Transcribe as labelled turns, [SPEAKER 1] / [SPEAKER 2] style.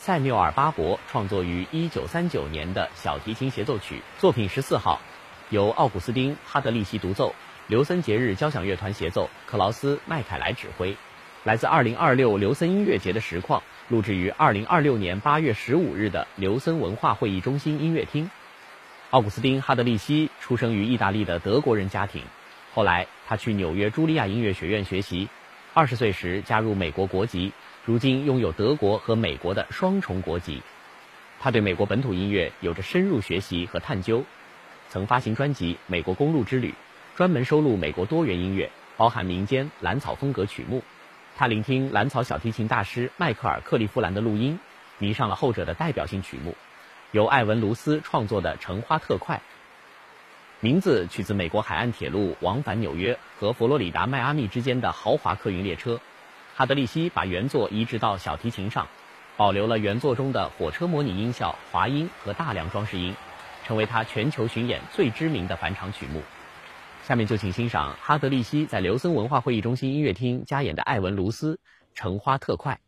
[SPEAKER 1] 塞缪尔·巴伯创作于1939年的小提琴协奏曲作品14号，由奥古斯丁·哈德利希独奏，刘森节日交响乐团协奏，克劳斯·麦凯莱指挥。来自2026刘森音乐节的实况，录制于2026年8月15日的刘森文化会议中心音乐厅。奥古斯丁·哈德利希出生于意大利的德国人家庭，后来他去纽约茱莉亚音乐学院学习，20岁时加入美国国籍，如今拥有德国和美国的双重国籍。他对美国本土音乐有着深入学习和探究，曾发行专辑《美国公路之旅》，专门收录美国多元音乐，包含民间蓝草风格曲目。他聆听蓝草小提琴大师迈克尔·克利夫兰的录音，迷上了后者的代表性曲目，由艾文·卢斯创作的《橙花特快》，名字取自美国海岸铁路往返纽约和佛罗里达迈阿密之间的豪华客运列车。哈德利希把原作移植到小提琴上，保留了原作中的火车模拟音效、滑音和大量装饰音，成为他全球巡演最知名的返场曲目。下面就请欣赏哈德利希在刘森文化会议中心音乐厅加演的艾文·卢斯《橙花特快》。